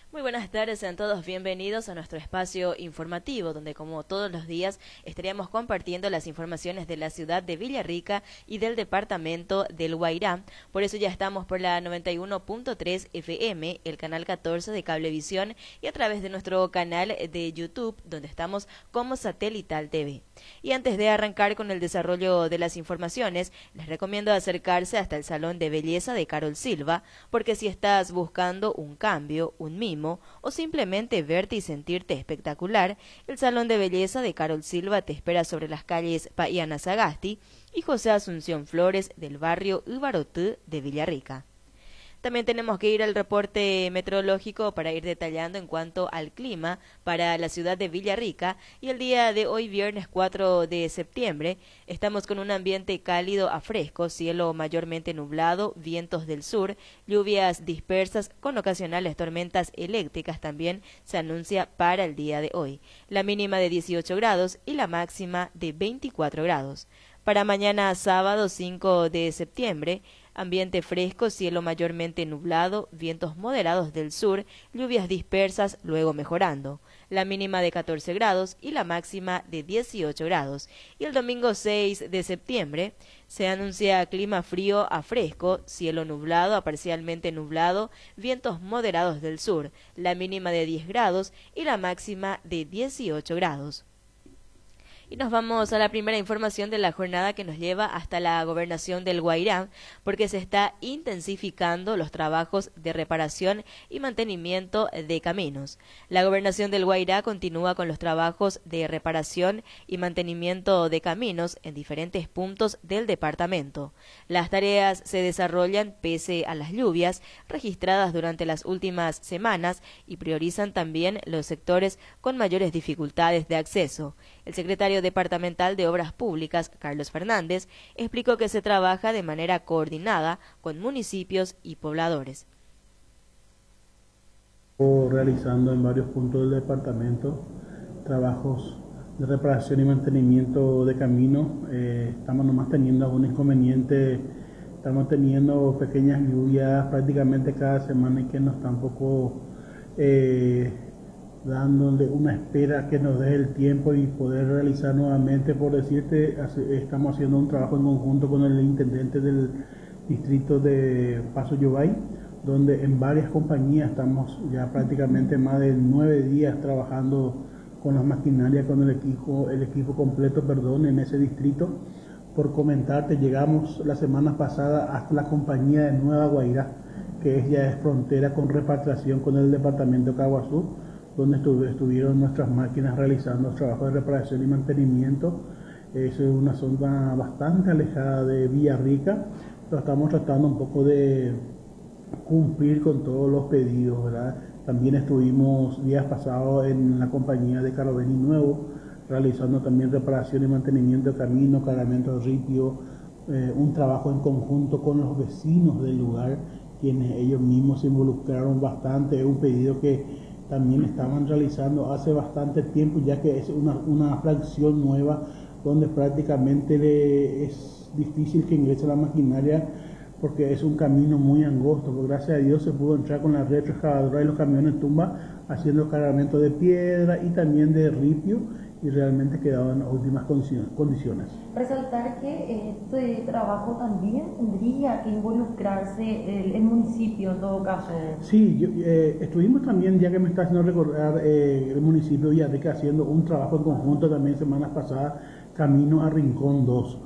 Muy buenas tardes, sean todos bienvenidos a nuestro espacio informativo, donde como todos los días estaríamos compartiendo las informaciones de la ciudad de Villarrica y del departamento del Guairá. Por eso ya estamos por la 91.3 FM, el canal 14 de Cablevisión y a través de nuestro canal de YouTube, donde estamos como Satelital TV. Y antes de arrancar con el desarrollo de las informaciones, les recomiendo acercarse hasta el Salón de Belleza de Carol Silva, porque si estás buscando un cambio, un mimo, o simplemente verte y sentirte espectacular, el Salón de Belleza de Carol Silva te espera sobre las calles Paiana Sagasti y José Asunción Flores del barrio Ubarotú de Villarrica. También tenemos que ir al reporte meteorológico para ir detallando en cuanto al clima para la ciudad de Villarrica. Y el día de hoy, viernes 4 de septiembre, estamos con un ambiente cálido a fresco, cielo mayormente nublado, vientos del sur, lluvias dispersas con ocasionales tormentas eléctricas también se anuncia para el día de hoy. La mínima de 18 grados y la máxima de 24 grados. Para mañana sábado 5 de septiembre, ambiente fresco, cielo mayormente nublado, vientos moderados del sur, lluvias dispersas, luego mejorando. La mínima de 14 grados y la máxima de 18 grados. Y el domingo 6 de septiembre se anuncia clima frío a fresco, cielo nublado a parcialmente nublado, vientos moderados del sur, la mínima de 10 grados y la máxima de 18 grados. Y nos vamos a la primera información de la jornada que nos lleva hasta la gobernación del Guairá, porque se está intensificando los trabajos de reparación y mantenimiento de caminos. La gobernación del Guairá continúa con los trabajos de reparación y mantenimiento de caminos en diferentes puntos del departamento. Las tareas se desarrollan pese a las lluvias registradas durante las últimas semanas y priorizan también los sectores con mayores dificultades de acceso. El secretario departamental de Obras Públicas, Carlos Fernández, explicó que se trabaja de manera coordinada con municipios y pobladores. Realizando en varios puntos del departamento trabajos de reparación y mantenimiento de camino. Estamos nomás teniendo algún inconveniente, estamos teniendo pequeñas lluvias prácticamente cada semana y que nos está un poco dándole una espera que nos dé el tiempo y poder realizar nuevamente. Por decirte, estamos haciendo un trabajo en conjunto con el intendente del distrito de Paso Yobay, donde en varias compañías estamos ya prácticamente más de 9 días trabajando con las maquinarias, con el equipo completo, en ese distrito. Por comentarte, llegamos la semana pasada hasta la compañía de Nueva Guairá, que ya es frontera con repatriación con el departamento de Caguazú, donde estuvieron nuestras máquinas realizando los trabajos de reparación y mantenimiento. Es una zona bastante alejada de Villarrica, pero estamos tratando un poco de cumplir con todos los pedidos, ¿verdad? También estuvimos días pasados en la compañía de Caroveni Nuevo, realizando también reparación y mantenimiento de camino, cargamento de ripio, un trabajo en conjunto con los vecinos del lugar, quienes ellos mismos se involucraron bastante. Es un pedido que también estaban realizando hace bastante tiempo, ya que es una fracción nueva donde prácticamente es difícil que ingrese la maquinaria porque es un camino muy angosto, pero gracias a Dios se pudo entrar con la retroexcavadora y los camiones tumba haciendo cargamento de piedra y también de ripio, y realmente quedaba en las últimas condiciones. Resaltar que este trabajo también tendría que involucrarse el municipio en todo caso. Sí, estuvimos también, ya que me está haciendo recordar, el municipio de Villarrica haciendo un trabajo en conjunto también semanas pasadas, camino a Rincón 2,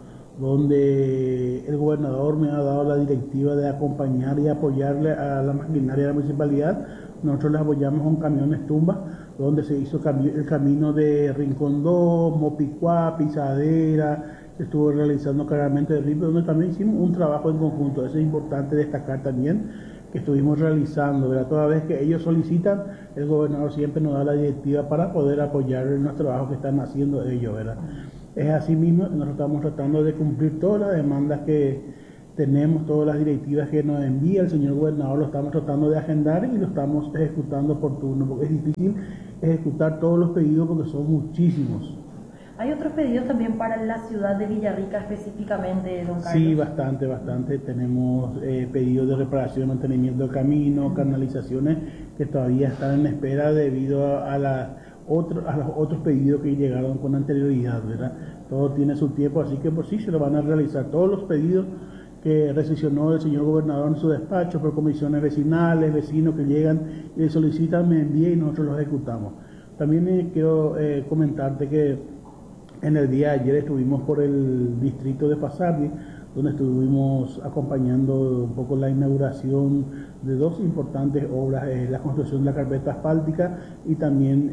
donde el gobernador me ha dado la directiva de acompañar y apoyarle a la maquinaria de la municipalidad. Nosotros les apoyamos con camiones tumba, donde se hizo el camino de Rincón 2, Mopicuá, Pisadera, se estuvo realizando cargamento de ripio, donde también hicimos un trabajo en conjunto. Eso es importante destacar también, que estuvimos realizando, ¿verdad? Toda vez que ellos solicitan, el gobernador siempre nos da la directiva para poder apoyar en los trabajos que están haciendo ellos, ¿verdad? Es así mismo, nosotros estamos tratando de cumplir todas las demandas que tenemos, todas las directivas que nos envía el señor gobernador, lo estamos tratando de agendar y lo estamos ejecutando por turno, porque es difícil ejecutar todos los pedidos porque son muchísimos. ¿Hay otros pedidos también para la ciudad de Villarrica específicamente, don Carlos? Sí, bastante. Tenemos pedidos de reparación, mantenimiento de caminos, canalizaciones que todavía están en espera debido a los otros pedidos que llegaron con anterioridad, ¿verdad? Todo tiene su tiempo, así que sí se lo van a realizar. Todos los pedidos que recepcionó el señor gobernador en su despacho por comisiones vecinales, vecinos que llegan y le solicitan, me envía y nosotros lo ejecutamos. También quiero comentarte que en el día de ayer estuvimos por el distrito de Pasardi, donde estuvimos acompañando un poco la inauguración de dos importantes obras, la construcción de la carpeta asfáltica y también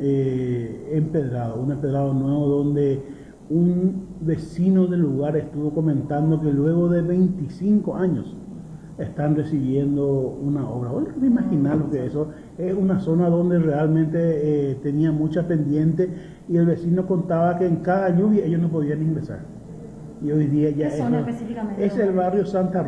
un empedrado nuevo donde un vecino del lugar estuvo comentando que luego de 25 años están recibiendo una obra. Bueno, me imagino lo que eso es una zona donde realmente tenía mucha pendiente y el vecino contaba que en cada lluvia ellos no podían ingresar. Y hoy día ya es el barrio Santa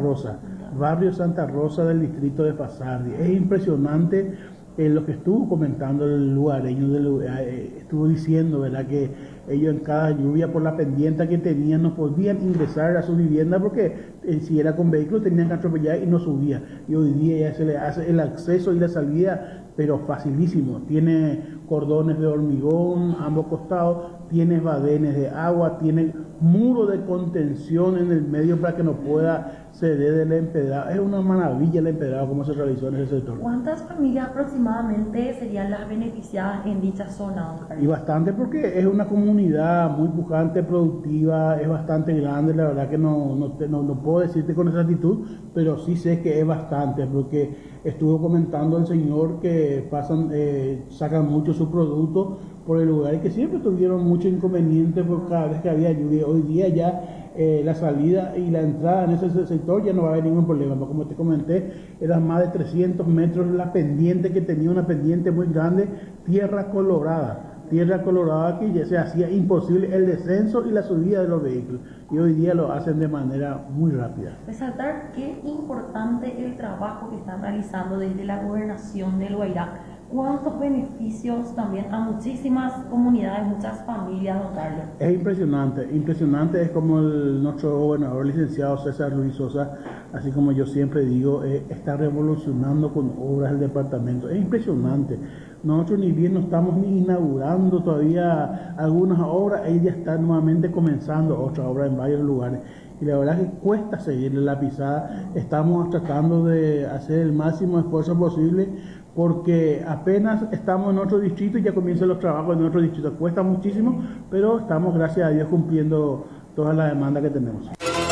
Rosa del distrito de Pasardi. Es impresionante lo que estuvo comentando el lugareño, estuvo diciendo, ¿verdad?, que ellos en cada lluvia por la pendiente que tenían no podían ingresar a su vivienda porque si era con vehículos tenían que atropellar y no subía. Y hoy día ya se le hace el acceso y la salida, pero facilísimo. Tiene cordones de hormigón a ambos costados, tiene badenes de agua, tiene muro de contención en el medio para que no pueda ceder del empedrado. Es una maravilla el empedrado como se realizó en ese sector. ¿Cuántas familias aproximadamente serían las beneficiadas en dicha zona, don Carlos? Y bastante, porque es una comunidad muy pujante, productiva, es bastante grande. La verdad que no puedo decirte con exactitud, pero sí sé que es bastante, porque estuvo comentando el señor que sacan mucho su producto por el lugar y que siempre tuvieron mucho inconveniente por cada vez que había lluvia. Hoy día ya la salida y la entrada en ese sector ya no va a haber ningún problema. Como te comenté, eran más de 300 metros la pendiente, que tenía una pendiente muy grande, tierra colorada que ya se hacía imposible el descenso y la subida de los vehículos, y hoy día lo hacen de manera muy rápida. Resaltar qué importante el trabajo que están realizando desde la gobernación del Guairá. ¿Cuántos beneficios también a muchísimas comunidades, muchas familias, don Carlos? Es impresionante es como nuestro gobernador licenciado César Luis Sosa, así como yo siempre digo, está revolucionando con obras del departamento. Es impresionante. Nosotros ni bien no estamos ni inaugurando todavía algunas obras, él ya está nuevamente comenzando otra obra en varios lugares. Y la verdad es que cuesta seguirle la pisada. Estamos tratando de hacer el máximo esfuerzo posible, porque apenas estamos en otro distrito y ya comienzan los trabajos en otro distrito. Cuesta muchísimo, pero estamos, gracias a Dios, cumpliendo todas las demandas que tenemos.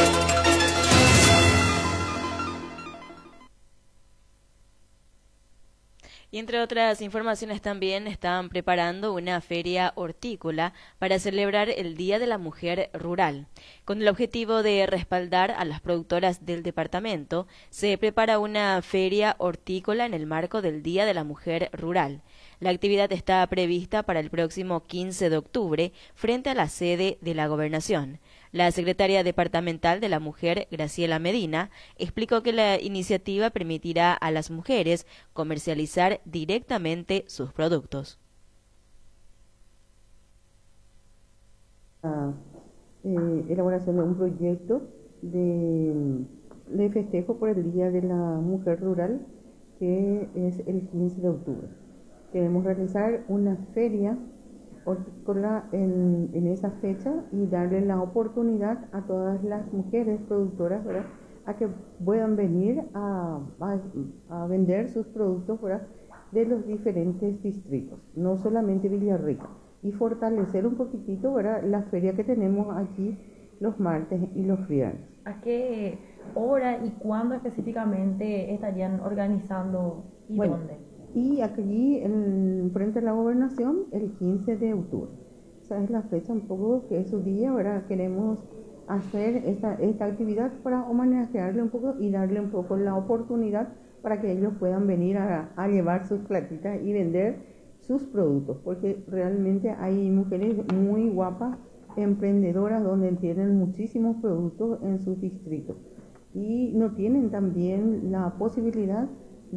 Y entre otras informaciones también están preparando una feria hortícola para celebrar el Día de la Mujer Rural. Con el objetivo de respaldar a las productoras del departamento, se prepara una feria hortícola en el marco del Día de la Mujer Rural. La actividad está prevista para el próximo 15 de octubre frente a la sede de la Gobernación. La secretaria departamental de la Mujer, Graciela Medina, explicó que la iniciativa permitirá a las mujeres comercializar directamente sus productos. Elaboración de un proyecto de festejo por el Día de la Mujer Rural, que es el 15 de octubre. Queremos realizar una feria hortícola en esa fecha y darle la oportunidad a todas las mujeres productoras, ¿verdad?, a que puedan venir a vender sus productos, ¿verdad?, de los diferentes distritos, no solamente Villarrica, y fortalecer un poquitito, ¿verdad?, la feria que tenemos aquí los martes y los viernes. ¿A qué hora y cuándo específicamente estarían organizando y dónde? Y aquí, frente a la Gobernación, el 15 de octubre. Esa es la fecha un poco que es su día, ¿verdad? Queremos hacer esta actividad para homenajearle un poco y darle un poco la oportunidad para que ellos puedan venir a llevar sus platitas y vender sus productos, porque realmente hay mujeres muy guapas, emprendedoras, donde tienen muchísimos productos en sus distritos y no tienen también la posibilidad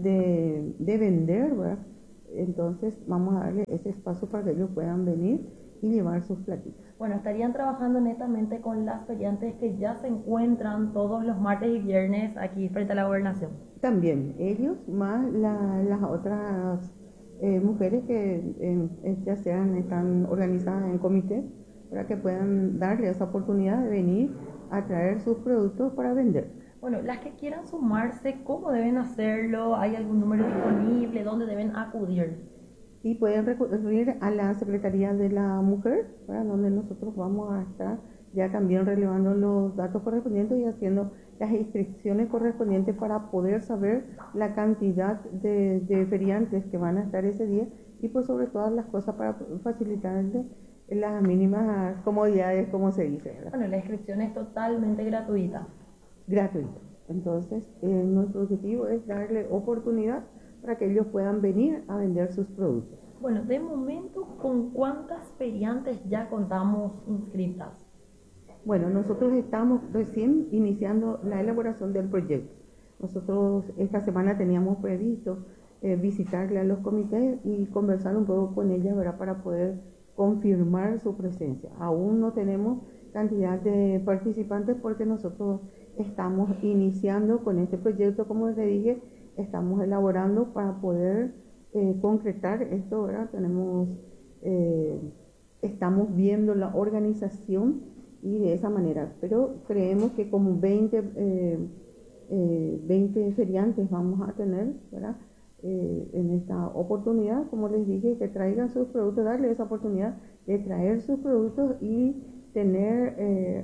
de vender, ¿verdad? Entonces vamos a darle ese espacio para que ellos puedan venir y llevar sus platitas. Bueno, estarían trabajando netamente con las feriantes que ya se encuentran todos los martes y viernes aquí frente a la gobernación. También ellos, más las otras mujeres que ya están organizadas en comité, para que puedan darle esa oportunidad de venir a traer sus productos para vender. Bueno, las que quieran sumarse, ¿cómo deben hacerlo? ¿Hay algún número disponible? ¿Dónde deben acudir? Y pueden recurrir a la Secretaría de la Mujer, para donde nosotros vamos a estar ya también relevando los datos correspondientes y haciendo las inscripciones correspondientes para poder saber la cantidad de feriantes que van a estar ese día y pues sobre todas las cosas para facilitarles las mínimas comodidades, como se dice, ¿verdad? Bueno, la inscripción es totalmente gratuita. Gratuito. Entonces, nuestro objetivo es darle oportunidad para que ellos puedan venir a vender sus productos. Bueno, de momento, ¿con cuántas feriantes ya contamos inscritas? Bueno, nosotros estamos recién iniciando la elaboración del proyecto. Nosotros esta semana teníamos previsto visitarle a los comités y conversar un poco con ellas, ¿verdad?, para poder confirmar su presencia. Aún no tenemos cantidad de participantes porque nosotros estamos iniciando con este proyecto, como les dije, estamos elaborando para poder concretar esto, ¿verdad? Estamos viendo la organización y de esa manera, pero creemos que como 20 feriantes vamos a tener, ¿verdad?, en esta oportunidad, como les dije, que traigan sus productos, darle esa oportunidad de traer sus productos y tener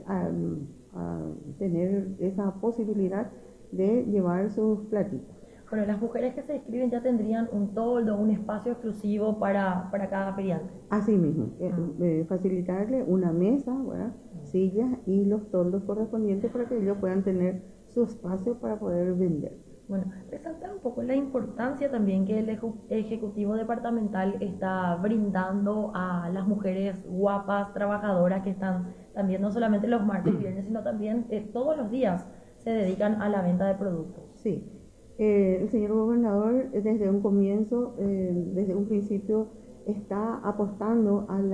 esa posibilidad de llevar sus platitos. Bueno, las mujeres que se inscriben ya tendrían un toldo, un espacio exclusivo para cada feriante. Así mismo, facilitarle una mesa, ¿verdad?, sillas y los toldos correspondientes para que ellos puedan tener su espacio para poder vender. Bueno, resaltar un poco la importancia también que el Ejecutivo Departamental está brindando a las mujeres guapas, trabajadoras, que están también no solamente los martes y viernes, sino también todos los días se dedican a la venta de productos. Sí, el señor gobernador desde un comienzo, desde un principio, está apostando a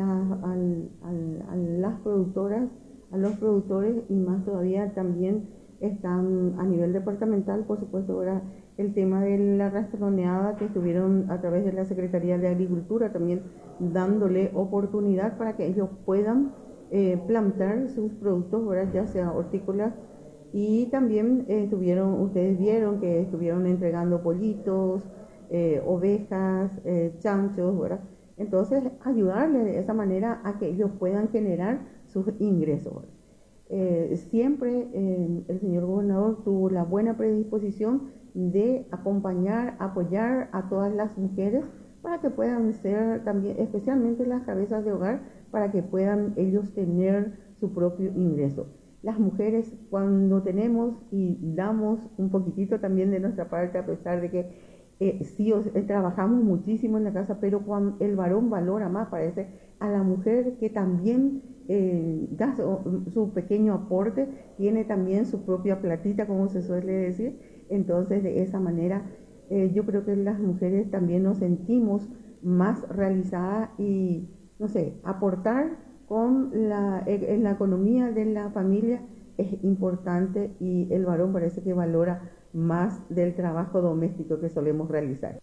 las productoras, a los productores, y más todavía también están a nivel departamental, por supuesto, ahora el tema de la rastroneada que estuvieron a través de la Secretaría de Agricultura también dándole oportunidad para que ellos puedan plantar sus productos, ¿verdad?, ya sea hortícolas, y también ustedes vieron que estuvieron entregando pollitos, ovejas, chanchos, ¿verdad? Entonces, ayudarles de esa manera a que ellos puedan generar sus ingresos, ¿verdad? Siempre el señor gobernador tuvo la buena predisposición de acompañar, apoyar a todas las mujeres para que puedan ser también, especialmente las cabezas de hogar, para que puedan ellos tener su propio ingreso. Las mujeres, cuando tenemos y damos un poquitito también de nuestra parte, a pesar de que trabajamos muchísimo en la casa, pero cuando el varón valora más, parece, a la mujer que también da su pequeño aporte, tiene también su propia platita, como se suele decir. Entonces, de esa manera, yo creo que las mujeres también nos sentimos más realizadas y, no sé, aportar en la economía de la familia es importante, y el varón parece que valora más del trabajo doméstico que solemos realizar.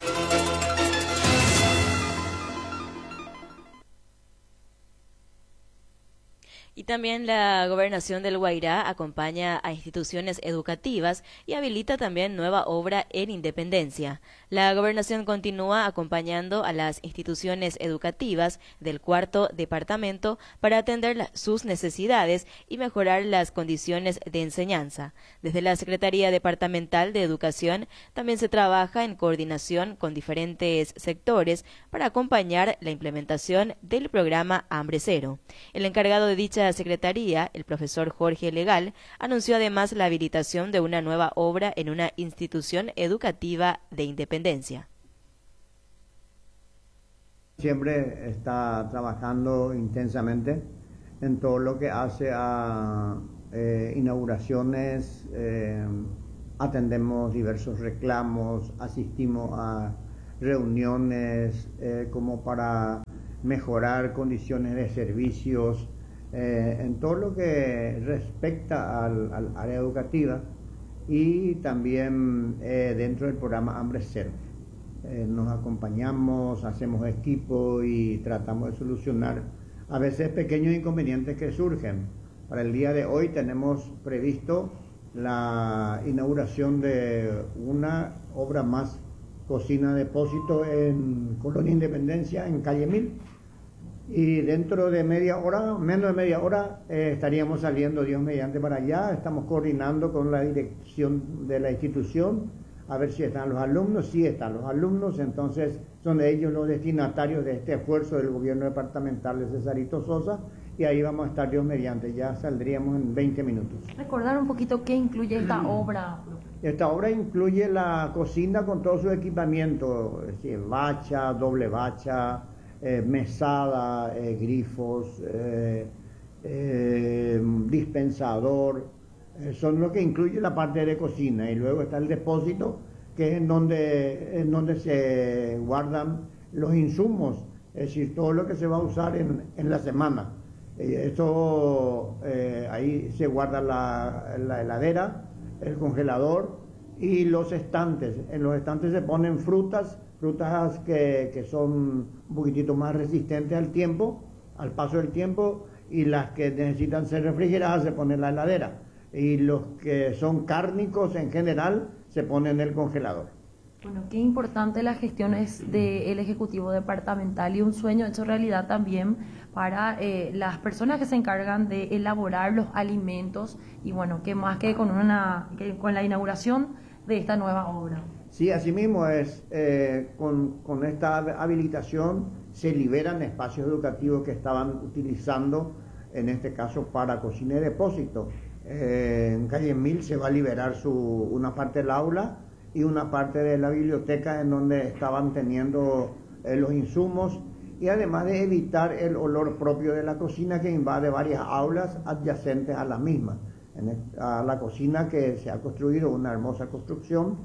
Y también la Gobernación del Guairá acompaña a instituciones educativas y habilita también nueva obra en Independencia. La Gobernación continúa acompañando a las instituciones educativas del cuarto departamento para atender sus necesidades y mejorar las condiciones de enseñanza. Desde la Secretaría Departamental de Educación también se trabaja en coordinación con diferentes sectores para acompañar la implementación del programa Hambre Cero. El encargado de dicha secretaría, el profesor Jorge Legal, anunció además la habilitación de una nueva obra en una institución educativa de Independencia. Siempre está trabajando intensamente en todo lo que hace a inauguraciones, atendemos diversos reclamos, asistimos a reuniones como para mejorar condiciones de servicios, en todo lo que respecta al área educativa y también dentro del programa Hambre Cero. Nos acompañamos, hacemos equipo y tratamos de solucionar a veces pequeños inconvenientes que surgen. Para el día de hoy tenemos previsto la inauguración de una obra más, cocina depósito en Colonia Independencia, en calle 1000. Y dentro de media hora, menos de media hora, estaríamos saliendo, Dios mediante, para allá. Estamos coordinando con la dirección de la institución a ver si están los alumnos. Sí están los alumnos, entonces son ellos los destinatarios de este esfuerzo del gobierno departamental de Cesarito Sosa, y ahí vamos a estar Dios mediante, ya saldríamos en 20 minutos. Recordar un poquito qué incluye esta obra. Esta obra incluye la cocina con todo su equipamiento, es decir, bacha, doble bacha, mesada, grifos, dispensador, son lo que incluye la parte de cocina, y luego está el depósito, que es en donde se guardan los insumos, es decir, todo lo que se va a usar en la semana. Ahí se guarda la heladera, el congelador y los estantes. En los estantes se ponen frutas que son un poquitito más resistentes al tiempo, al paso del tiempo, y las que necesitan ser refrigeradas se ponen en la heladera, y los que son cárnicos en general se ponen en el congelador. Bueno, qué importante las gestiones del Ejecutivo Departamental, y un sueño hecho realidad también para las personas que se encargan de elaborar los alimentos, y bueno, que más que con la inauguración de esta nueva obra. Sí, así mismo es. Con esta habilitación se liberan espacios educativos que estaban utilizando, en este caso para cocina y depósito. En calle 1000 se va a liberar una parte del aula y una parte de la biblioteca, en donde estaban teniendo los insumos, y además de evitar el olor propio de la cocina que invade varias aulas adyacentes a la misma. A la cocina, que se ha construido una hermosa construcción,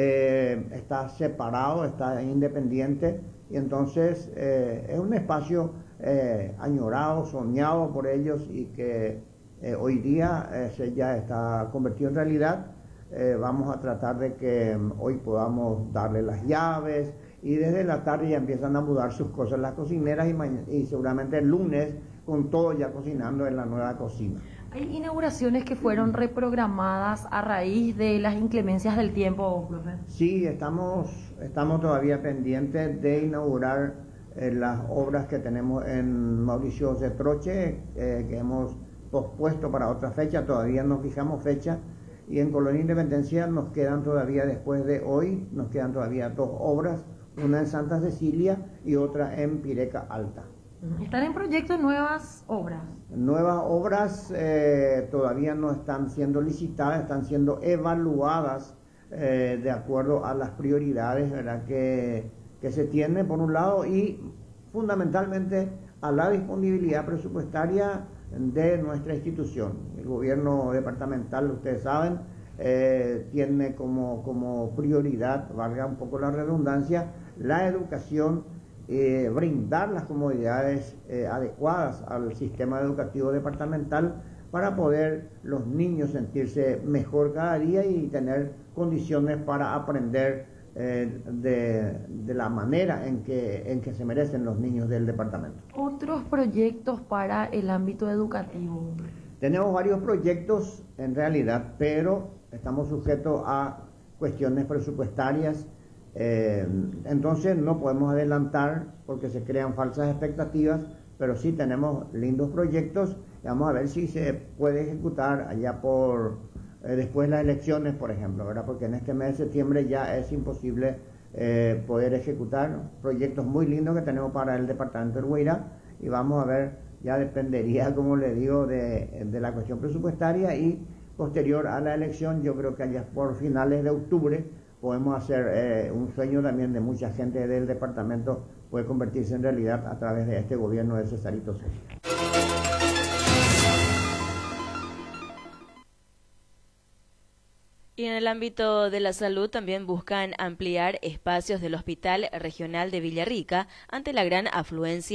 está separado, está independiente, y entonces es un espacio añorado, soñado por ellos, y que hoy día ya está convertido en realidad. Vamos a tratar de que hoy podamos darle las llaves, y desde la tarde ya empiezan a mudar sus cosas las cocineras, y seguramente el lunes con todo ya cocinando en la nueva cocina. Hay inauguraciones que fueron reprogramadas a raíz de las inclemencias del tiempo, profe. Sí, estamos todavía pendientes de inaugurar las obras que tenemos en Mauricio José Troche, que hemos pospuesto para otra fecha. Todavía no fijamos fecha. Y en Colonia Independencia nos quedan todavía, después de hoy, nos quedan todavía 2 obras, una en Santa Cecilia y otra en Pireca Alta. ¿Están en proyecto nuevas obras? Nuevas obras todavía no están siendo licitadas, están siendo evaluadas de acuerdo a las prioridades, ¿verdad?, que se tienen por un lado, y fundamentalmente a la disponibilidad presupuestaria de nuestra institución. El gobierno departamental, ustedes saben, tiene como prioridad, valga un poco la redundancia, la educación, brindar las comodidades adecuadas al sistema educativo departamental para poder los niños sentirse mejor cada día y tener condiciones para aprender de la manera en que se merecen los niños del departamento. ¿Otros proyectos para el ámbito educativo? Tenemos varios proyectos en realidad, pero estamos sujetos a cuestiones presupuestarias, entonces no podemos adelantar porque se crean falsas expectativas, pero sí tenemos lindos proyectos, y vamos a ver si se puede ejecutar allá por después de las elecciones, por ejemplo, ¿verdad? Porque en este mes de septiembre ya es imposible poder ejecutar proyectos muy lindos que tenemos para el departamento del Guairá, y vamos a ver, ya dependería, como le digo, de la cuestión presupuestaria, y posterior a la elección, yo creo que allá por finales de octubre podemos hacer un sueño también de mucha gente del departamento, puede convertirse en realidad a través de este gobierno de Cesarito Sosa. Y en el ámbito de la salud también buscan ampliar espacios del Hospital Regional de Villarrica ante la gran afluencia